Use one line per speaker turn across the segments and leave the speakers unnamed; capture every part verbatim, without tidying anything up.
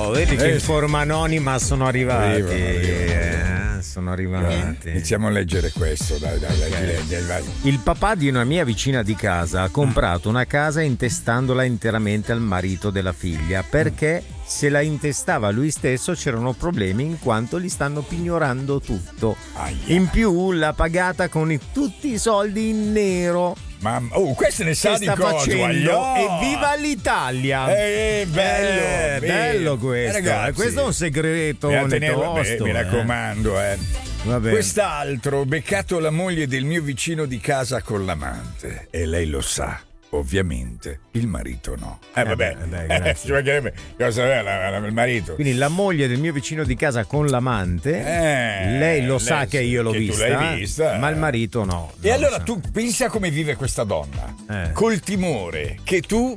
Oh, vedi che
Eh.
in forma anonima sono arrivati.
Arrivano, arrivano.
Eh, sono arrivati.
Iniziamo a leggere questo, dai, dai, dai, dai, dai, vai.
Il papà di una mia vicina di casa ha comprato una casa intestandola interamente al marito della figlia perché se la intestava lui stesso c'erano problemi in quanto gli stanno pignorando tutto.
Aia.
In più l'ha pagata con i- tutti i soldi in nero.
Mamma, oh, questo ne sa
Che
di
sta
cosa,
facendo?
aia.
Evviva l'Italia!
Eh, eh, bello,
Eh,
bello.
bello questo.
Eh, ragazzi,
questo è un segreto
bisogna tenerlo, beh,
tosto,
mi
eh.
raccomando, eh.
Vabbè.
Quest'altro, beccato la moglie del mio vicino di casa con l'amante e lei lo sa. Ovviamente il marito no. Eh,
Eh,
vabbè,
beh, beh,
eh,
grazie.
ci mancherebbe cosa è la- la- il marito.
Quindi la moglie del mio vicino di casa con l'amante,
Eh,
lei lo
lei
sa che io l'ho
che tu
vista,
l'hai vista,
ma il
eh.
marito no.
E
non
allora
lo sa.
tu pensa come vive questa donna,
Eh.
col timore che tu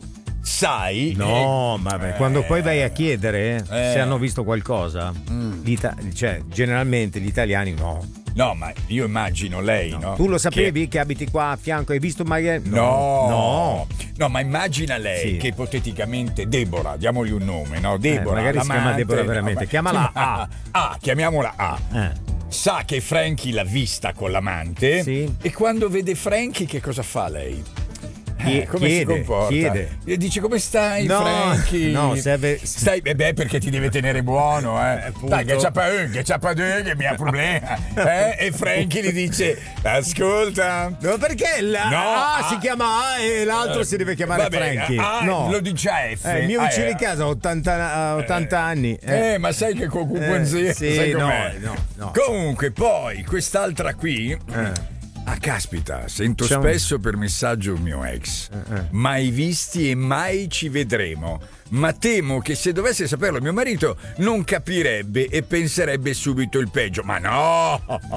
sai.
No, ma beh, quando
Eh.
poi vai a chiedere
Eh.
se hanno visto qualcosa, l'Ita- cioè generalmente gli italiani no.
No, ma io immagino lei, no?
Tu lo sapevi
Che-
che... abiti qua a fianco? Hai visto magari?
No,
no.
no, ma immagina lei
Sì.
che ipoteticamente Deborah, diamogli un nome, no? Deborah,
magari si chiama
l'amante,
Deborah veramente.
no,
Chiamala
sì, ma-
A.
A, chiamiamola A.
Eh.
Sa che Frankie l'ha vista con l'amante
Sì.
e quando vede Frankie che cosa fa lei?
Chie-
Eh, come
chiede,
si comporta?
chiede.
E dice come stai
No,
Frankie?
no, serve-
Stai eh beh, perché ti deve tenere buono, eh.
appunto.
Dai, che c'ha pa un, che c'ha pa due, che mi ha problema. Eh? E Frankie gli dice ascolta.
No, perché la
No,
A
A-
si chiama A e l'altro si deve chiamare
Vabbè,
Frankie?
A
no.
lo dice a F.
Eh, il mio
Ah,
vicino
eh.
di casa ha ottanta, ha ottanta anni.
Eh, ma sai che con Cuponzia
Eh, sì,
sai
no,
com'è?
no, no.
Comunque, poi quest'altra qui.
Eh.
Ah, caspita, sento
C'è un-
spesso per messaggio un mio ex.
eh.
Mai visti e mai ci vedremo. Ma temo che se dovesse saperlo mio marito non capirebbe e penserebbe subito il peggio. Ma no!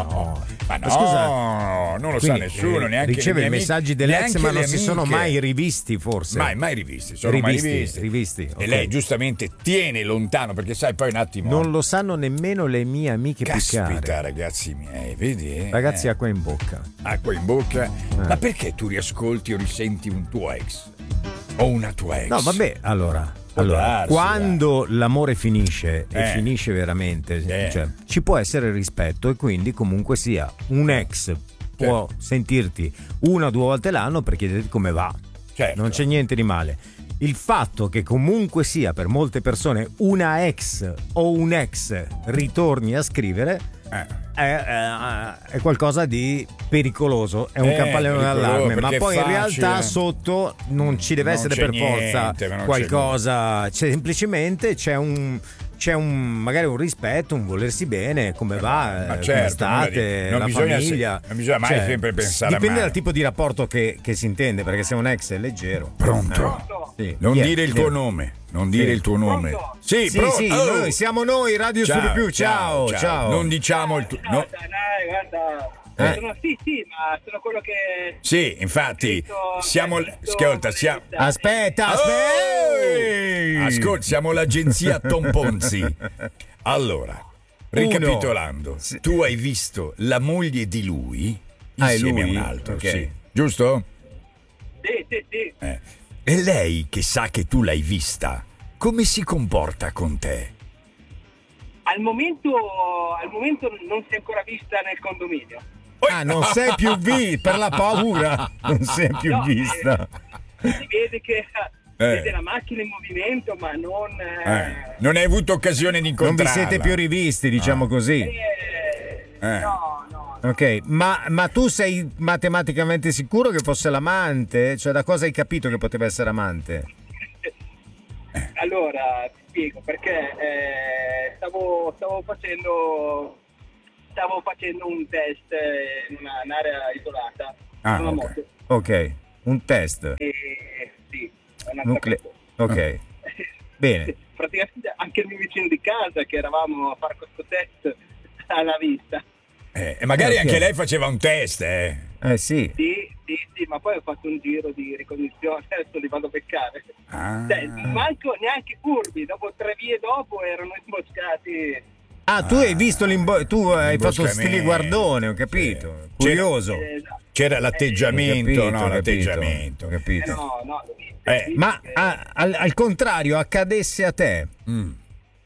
Ma no!
Ma scusa,
non lo sa
Quindi,
nessuno,
eh,
neanche
riceve
le
i
mie
messaggi
amiche-
dell'ex,
neanche
ma
le
non si sono
amiche.
mai rivisti, forse.
Mai, mai rivisti. Sono
Rivisti,
mai rivisti.
rivisti,
E
ok.
lei giustamente tiene lontano perché sai poi un attimo.
Non lo sanno nemmeno le mie amiche più
Caspita,
care.
ragazzi miei, vedi? eh?
Ragazzi,
Eh.
acqua in bocca.
Acqua in bocca. Ma perché tu riascolti o risenti un tuo ex? O una tua ex?
No, vabbè, allora.
Può
allora,
darsi,
quando l'amore finisce e
Eh.
finisce veramente,
Eh.
cioè, ci può essere rispetto e quindi comunque sia un ex può sentirti una o due volte l'anno per chiederti come va.
Certo.
Non c'è niente di male. Il fatto che comunque sia per molte persone una ex o un ex ritorni a scrivere
Eh.
è, è- è qualcosa di pericoloso, è un
Eh,
campanello
pericoloso,
d'allarme, ma
perché è
poi in
facile.
realtà sotto non ci deve
Non
essere
c'è
per
niente,
forza
ma non c'è
qualcosa, c'è semplicemente c'è un c'è un magari un rispetto, un volersi bene, come va,
ma
eh,
certo,
come
nulla
state,
di- non
la
bisogna
famiglia.
se- non bisogna mai sempre pensare a
dipende
male.
dal tipo di rapporto che, che si intende, perché se un ex è leggero.
Pronto?
Sì.
Non
Chi è?
dire il
Chi è?
tuo nome. Non dire
Sì.
il tuo nome.
Pronto?
Sì,
Sì,
pronto.
sì,
Oh.
noi siamo noi, Radio Su di Più, ciao, ciao.
Non diciamo il tuo.
Ciao,
no.
dai, guarda.
Eh.
Sono, sì, sì, ma sono quello che.
Sì, infatti,
Scritto-
siamo.
scritto-
Ascolta, siamo.
Aspetta, aspetta.
Oh! Ascolta, siamo l'agenzia Tom Ponzi. Allora, ricapitolando,
Sì.
tu hai visto la moglie di lui
Ah, è
insieme
lui?
a un altro,
Ok.
sì. Giusto?
Sì, sì, sì.
Eh. E lei, che sa che tu l'hai vista, come si comporta con te?
Al momento, al momento non si è ancora vista nel condominio.
Ah, non sei più vista per la paura, non sei più
No,
vista.
eh, si vede che
Eh.
vede la macchina in movimento, ma non.
Eh, non hai avuto occasione di
Non vi
incontrarla.
siete più rivisti, diciamo così.
eh,
Eh.
No, no.
Ok, ma, ma tu sei matematicamente sicuro che fosse l'amante? Cioè, da cosa hai capito che poteva essere amante?
Allora, ti spiego perché eh, stavo, stavo facendo stavo facendo un test in una- un'area isolata
Ah,
con la
ok.
moto
Ok, un test.
e sì, è una
Nucle- ok, bene.
praticamente anche il mio vicino di casa che eravamo a fare questo test alla vista.
Eh, e magari
Eh, ok.
anche lei faceva un test, eh.
Eh sì.
Sì, sì, sì, ma poi ho fatto un giro di ricognizione, adesso li vado a beccare.
Ah.
Cioè, manco neanche furbi, dopo tre vie dopo erano imboscati.
Ah, tu hai visto l'imbo- tu hai fatto
Imboscamento.
stile guardone, ho capito.
Sì.
Curioso.
Eh, esatto.
C'era l'atteggiamento,
Ho capito,
no,
ho capito,
l'atteggiamento.
ho
Eh,
capito.
no, no, l'ho visto,
Eh,
l'ho visto
Ma
che-
ah, al, al contrario, accadesse a te,
Mm.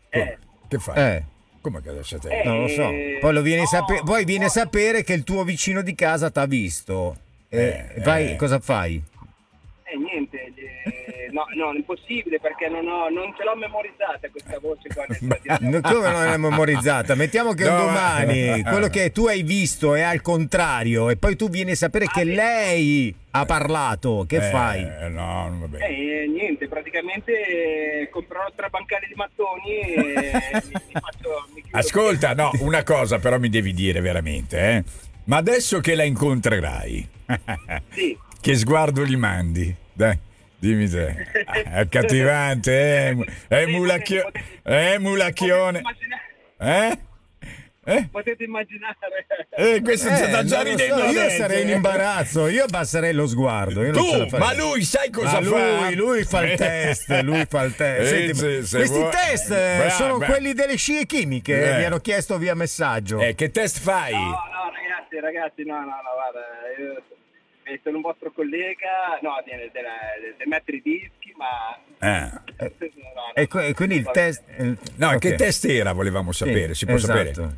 Eh.
Che fai?
Eh.
Come che adesso te?
Eh.
Non lo so. Poi lo viene
no,
sape- poi viene a
no.
sapere che il tuo vicino di casa t'ha visto. Eh,
Eh,
vai,
eh.
cosa fai?
Eh, niente, eh, no, no, impossibile perché non, ho, non ce l'ho memorizzata questa voce qua.
No, come non è memorizzata? Mettiamo che un
No,
domani
eh.
quello che tu hai visto è al contrario e poi tu vieni a sapere che lei ha parlato. Che
Eh,
fai?
No, non va bene.
Eh, niente, praticamente eh, comprerò tre bancali di mattoni e mi, mi faccio... Mi chiudo-
Ascolta, no, una cosa però mi devi dire veramente, eh. Ma adesso che la incontrerai,
Sì.
che sguardo gli mandi? Dai, dimmi te. È accattivante, eh? È mulacchio- è mulacchione.
Potete immaginare,
Eh? Eh?
potete immaginare.
Eh, questo
Eh,
sta già
non lo
ridendo
so, io
adesso,
sarei in
eh.
imbarazzo, io abbasserei lo sguardo. Io non ce la
Tu,
farei.
ma lui sai cosa
Ma
fa?
lui, lui fa il test, lui fa il test.
Eh,
Senti,
se- se
questi
vuoi-
test eh,
Bra-
sono
bra-
quelli delle scie chimiche,
Eh.
mi hanno chiesto via messaggio.
Eh, che test fai?
No, no, ragazzi, ragazzi, no, no, no, guarda, io eh, sono un vostro collega, no, del, del, del mettere i dischi, ma...
Ah.
no, no,
E, que- e quindi il
va
test... eh,
No,
ok.
che test era, volevamo sapere,
Sì,
si può
esatto.
sapere?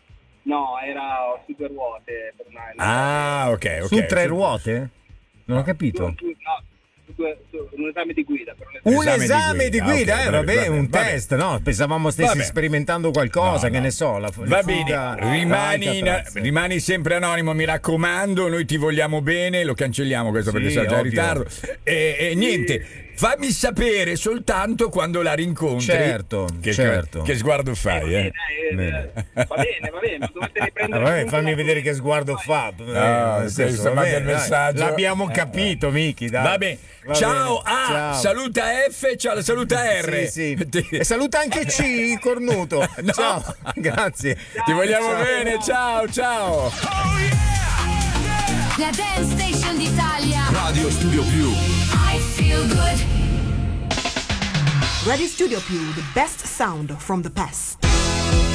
No, era su due ruote. Per una,
Ah, ok, ok.
Su tre ruote? Non ho capito.
Su, su, no, su, due- su un esame di guida. Per un esame.
Un
Esame di
esame di
guida,
guida,
ok,
eh,
vabbè,
vabbè,
vabbè,
un
vabbè.
test, no? Pensavamo stessi
Vabbè.
sperimentando qualcosa,
No,
che
no.
ne so. La,
Va bene,
fuga-
rimani, in-
Alcatraz.
rimani sempre anonimo, mi raccomando, noi ti vogliamo bene, lo cancelliamo questo
Sì,
perché sei già in
ovvio.
ritardo. E, e niente, fammi sapere soltanto quando la rincontri.
Certo,
che,
certo.
che sguardo fai, eh?
Eh, eh, va bene, va bene, ma dovete riprendere.
Ah, vabbè,
comunque
fammi
la-
vedere che sguardo fa. Eh,
Ah,
nel
sì,
senso,
sta
va
manda
bene,
il
dai.
messaggio.
L'abbiamo
Eh,
capito, Miki, dai.
Va bene,
Va
ciao
bene.
A,
Ciao.
saluta F, ciao, saluta R.
Sì, sì.
Ti,
E saluta anche C, cornuto.
No.
Ciao, grazie.
ti vogliamo
Ciao.
bene, ciao, ciao.
La Dance Station d'Italia.
Radio Studio Più.
I feel good.
Radio Studio Più, the best sound from the past.